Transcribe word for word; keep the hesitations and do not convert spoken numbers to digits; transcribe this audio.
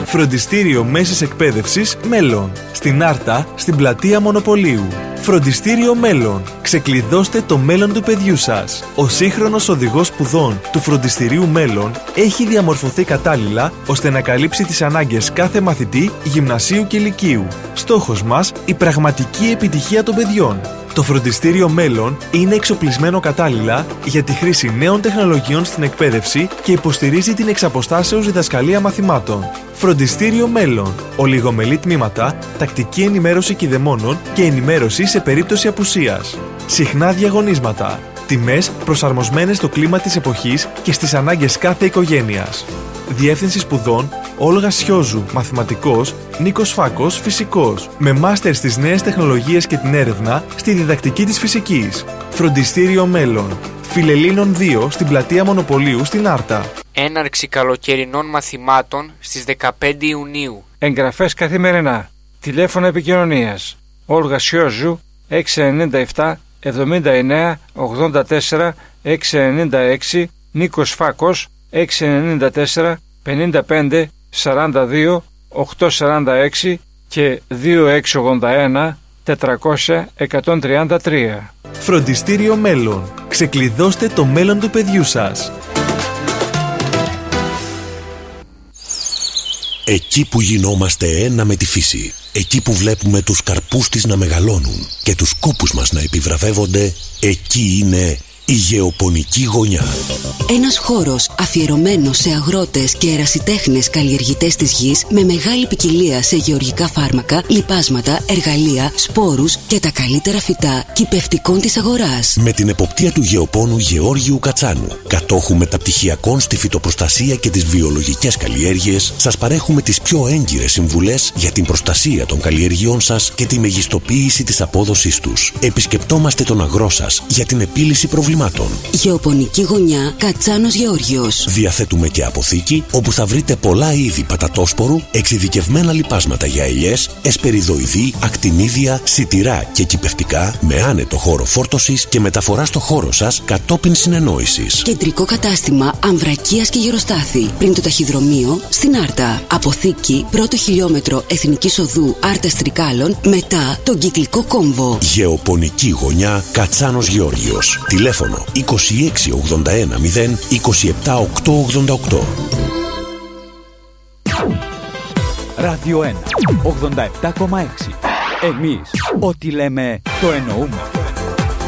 Φροντιστήριο Μέσης Εκπαίδευσης Μέλλον. Στην Άρτα, στην πλατεία Μονοπωλίου. Φροντιστήριο Μέλλον. Ξεκλειδώστε το μέλλον του παιδιού σας. Ο σύγχρονος οδηγός σπουδών του Φροντιστηρίου Μέλλον έχει διαμορφωθεί κατάλληλα ώστε να καλύψει τις ανάγκες κάθε μαθητή γυμνασίου και λυκείου. Στόχος μας, η πραγματική επιτυχία των παιδιών. Το Φροντιστήριο Μέλλον είναι εξοπλισμένο κατάλληλα για τη χρήση νέων τεχνολογιών στην εκπαίδευση και υποστηρίζει την εξαποστάσεως διδασκαλία μαθημάτων. Φροντιστήριο Μέλλον. Ολιγομελή τμήματα, τακτική ενημέρωση κηδεμόνων και ενημέρωση σε περίπτωση απουσίας. Συχνά διαγωνίσματα. Τιμές προσαρμοσμένες στο κλίμα της εποχής και στις ανάγκες κάθε οικογένειας. Διεύθυνση σπουδών Όλγα Σιόζου, μαθηματικός, Νίκος Φάκος, φυσικός. Με μάστερ στις νέες τεχνολογίες και την έρευνα στη διδακτική της φυσικής. Φροντιστήριο Μέλλον. Φιλελλήνων δύο στην πλατεία Μονοπωλίου στην Άρτα. Έναρξη καλοκαιρινών μαθημάτων στις δεκαπέντε Ιουνίου. Εγγραφές καθημερινά. Τηλέφωνο επικοινωνίας. Όλγα Σιόζου έξι εννιά επτά εβδομήντα εννέα ογδόντα τέσσερα έξι εννιά έξι, Νίκος Φάκος έξι εννιά τέσσερα πενήντα πέντε σαράντα δύο οκτακόσια σαράντα έξι και δύο έξι ογδόντα ένα τετρακόσια εκατόν τριάντα τρία. Φροντιστήριο Μέλλον. Ξεκλειδώστε το μέλλον του παιδιού σας. Εκεί που γινόμαστε ένα με τη φύση, εκεί που βλέπουμε τους καρπούς της να μεγαλώνουν και τους κόπους μας να επιβραβεύονται, εκεί είναι η γεωπονική γωνιά. Ένας χώρος αφιερωμένος σε αγρότες και ερασιτέχνες καλλιεργητές της γης με μεγάλη ποικιλία σε γεωργικά φάρμακα, λιπάσματα, εργαλεία, σπόρους και τα καλύτερα φυτά κυπευτικών της αγοράς. Με την εποπτεία του γεωπόνου Γεώργιου Κατσάνου, κατόχου μεταπτυχιακών στη φυτοπροστασία και τις βιολογικές καλλιέργειες, σας παρέχουμε τις πιο έγκυρες συμβουλές για την προστασία των καλλιεργειών σας και τη μεγιστοποίηση της απόδοσής τους. Επισκεπτόμαστε τον αγρό σας για την επίλυση προβλημάτων. Γεωπονική γωνιά Κατσάνος Γεώργιος. Διαθέτουμε και αποθήκη όπου θα βρείτε πολλά είδη πατατόσπορου, εξειδικευμένα λιπάσματα για ελιές, εσπεριδοειδή, ακτινίδια, σιτηρά και κυπευτικά με άνετο χώρο φόρτωσης και μεταφορά στο χώρο σας κατόπιν συνεννόησης. Κεντρικό κατάστημα Αμβρακίας και Γεροστάθη πριν το ταχυδρομείο στην Άρτα. Αποθήκη πρώτο χιλιόμετρο Εθνικής Οδού Άρτας Τρικάλων μετά τον κυκλικό κόμβο. Γεωπονική γωνιά Κατσάνος Γεώργιος. Τηλέφωνο είκοσι έξι ογδόντα ένα μηδέν είκοσι επτά οκτακόσια ογδόντα οκτώ. Ράδιο ένα ογδόντα επτά κόμμα έξι. Εμείς ό,τι λέμε το εννοούμε.